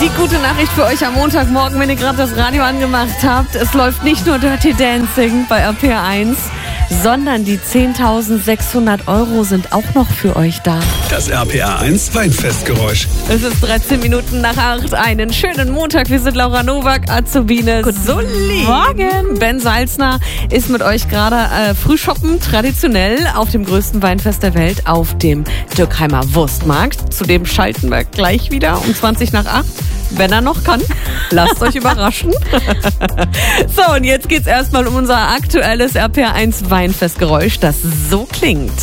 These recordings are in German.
Die gute Nachricht für euch am Montagmorgen, wenn ihr gerade das Radio angemacht habt. Es läuft nicht nur Dirty Dancing bei RPR1, sondern die 10.600 € sind auch noch für euch da. Das RPR1 Weinfestgeräusch. Es ist 13 Minuten nach 8. Einen schönen Montag. Wir sind Laura Nowak, Azubine Sully. Morgen. Ben Salzner ist mit euch gerade frühshoppen, traditionell auf dem größten Weinfest der Welt, auf dem Dürkheimer Wurstmarkt. Zudem schalten wir gleich wieder um 20 nach 8. Wenn er noch kann. Lasst euch überraschen. So, und jetzt geht's erstmal um unser aktuelles RPR1 Weinfestgeräusch, das so klingt.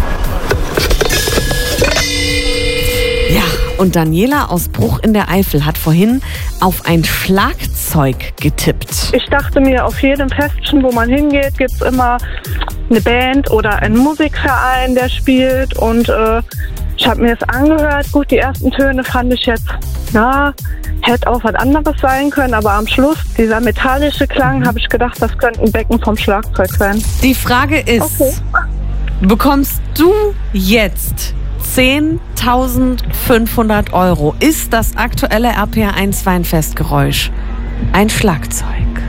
Ja, und Daniela aus Bruch in der Eifel hat vorhin auf ein Schlagzeug getippt. Ich dachte mir, auf jedem Festchen, wo man hingeht, gibt es immer eine Band oder einen Musikverein, der spielt. Und ich habe mir das angehört. Gut, die ersten Töne fand ich jetzt, ja, hätte auch was anderes sein können. Aber am Schluss, dieser metallische Klang, habe ich gedacht, das könnte ein Becken vom Schlagzeug sein. Die Frage ist, Okay. bekommst du jetzt 10.500 €? Ist das aktuelle RPR1 Weinfestgeräusch ein Schlagzeug?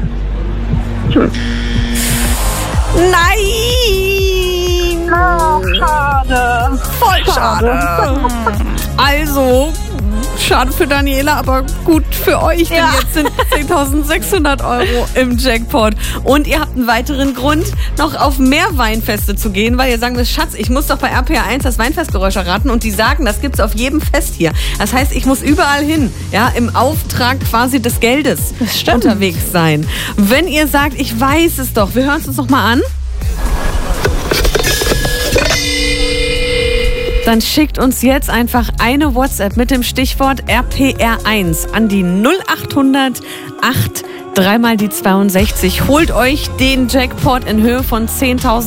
Nein! Ah, schade. Voll schade. Also, schade für Daniela, aber gut für euch, denn jetzt sind 10.600 € im Jackpot. Und ihr habt einen weiteren Grund, noch auf mehr Weinfeste zu gehen, weil ihr sagen müsst, Schatz, ich muss doch bei RPR1 das Weinfestgeräusch erraten, und die sagen, das gibt's auf jedem Fest hier. Das heißt, ich muss überall hin, ja, im Auftrag quasi des Geldes unterwegs sein. Wenn ihr sagt, ich weiß es doch, wir hören es uns noch mal an. Dann schickt uns jetzt einfach eine WhatsApp mit dem Stichwort RPR1 an die 0800 8 3 die 62. Holt euch den Jackpot in Höhe von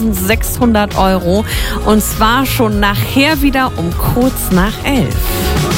10.600 €. Und zwar schon nachher wieder um kurz nach 11.